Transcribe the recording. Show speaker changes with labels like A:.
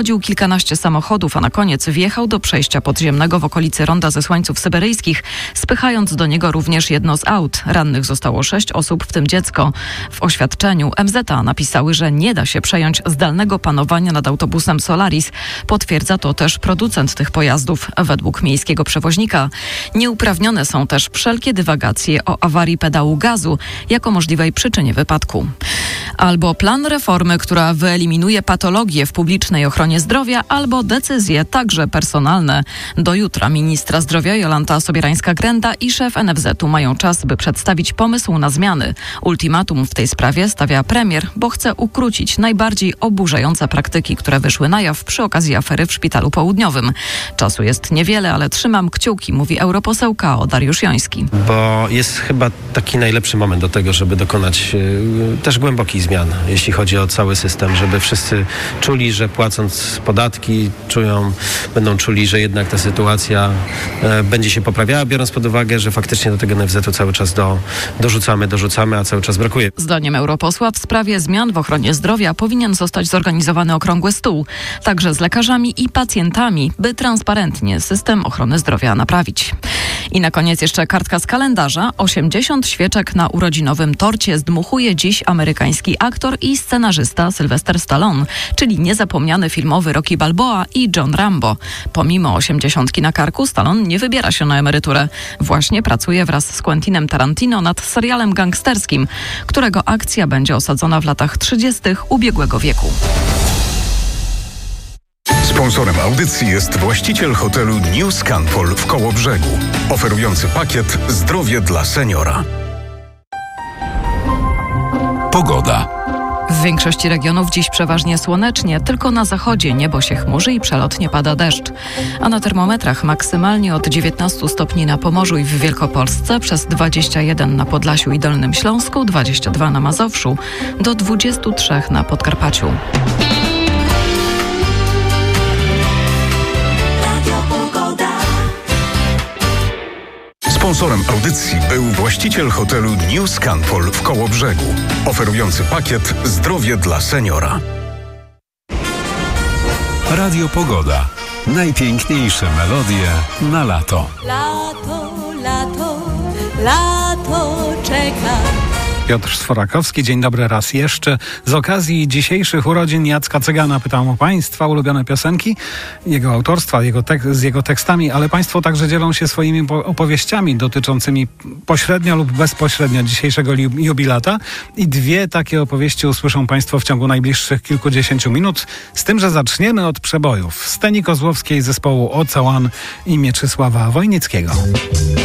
A: kilkanaście samochodów, a na koniec wjechał do przejścia podziemnego w okolicy ronda Zesłańców Syberyjskich, spychając do niego również jedno z aut. Rannych zostało 6 osób, w tym dziecko. W oświadczeniu MZA napisały, że nie da się przejąć zdalnego panowania nad autobusem Solaris. Potwierdza to też producent tych pojazdów. Według miejskiego przewoźnika nieuprawnione są też wszelkie dywagacje o awarii pedału gazu jako możliwej przyczynie wypadku. Albo plan reformy, która wyeliminuje patologie w publicznej ochronie zdrowia, albo decyzje także personalne. Do jutra ministra zdrowia Jolanta Sobierańska-Grenda i szef NFZ-u mają czas, by przedstawić pomysł na zmiany. Ultimatum w tej sprawie stawia premier, bo chce ukrócić najbardziej oburzające praktyki, które wyszły na jaw przy okazji afery w Szpitalu Południowym. Czasu jest niewiele, ale trzymam kciuki, mówi europoseł KO Dariusz Joński.
B: Bo jest chyba taki najlepszy moment do tego, żeby dokonać też głębokich zmian, jeśli chodzi o cały system, żeby wszyscy czuli, że płacąc podatki, będą czuli, że jednak ta sytuacja będzie się poprawiała, biorąc pod uwagę, że faktycznie do tego NFZ-u cały czas dorzucamy, a cały czas brakuje.
A: Zdaniem europosła w sprawie zmian w ochronie zdrowia powinien zostać zorganizowany okrągły stół, także z lekarzami i pacjentami, by transparentnie system ochrony zdrowia naprawić. I na koniec jeszcze kartka z kalendarza. 80 świeczek na urodzinowym torcie zdmuchuje dziś amerykański aktor i scenarzysta Sylvester Stallone, czyli niezapomniany filmowy Rocky Balboa i John Rambo. Pomimo 80 na karku, Stallone nie wybiera się na emeryturę. Właśnie pracuje wraz z Quentinem Tarantino nad serialem gangsterskim, którego akcja będzie osadzona w latach 30. ubiegłego wieku.
C: Sponsorem audycji jest właściciel hotelu New Scanpol w Kołobrzegu, oferujący pakiet Zdrowie dla seniora.
D: Pogoda.
A: W większości regionów dziś przeważnie słonecznie, tylko na zachodzie niebo się chmurzy i przelotnie pada deszcz. A na termometrach maksymalnie od 19 stopni na Pomorzu i w Wielkopolsce, przez 21 na Podlasiu i Dolnym Śląsku, 22 na Mazowszu, do 23 na Podkarpaciu.
C: Sponsorem audycji był właściciel hotelu New Scanpol w Kołobrzegu, oferujący pakiet Zdrowie dla seniora.
D: Radio Pogoda. Najpiękniejsze melodie na lato.
E: Lato, lato, lato czeka.
F: Piotr Sforakowski, dzień dobry raz jeszcze. Z okazji dzisiejszych urodzin Jacka Cygana pytam o Państwa ulubione piosenki, jego autorstwa, z jego tekstami, ale Państwo także dzielą się swoimi opowieściami dotyczącymi pośrednio lub bezpośrednio dzisiejszego jubilata i 2 takie opowieści usłyszą Państwo w ciągu najbliższych kilkudziesięciu minut, z tym, że zaczniemy od przebojów Steni Kozłowskiej zespołu Ocean i Mieczysława Wojnickiego.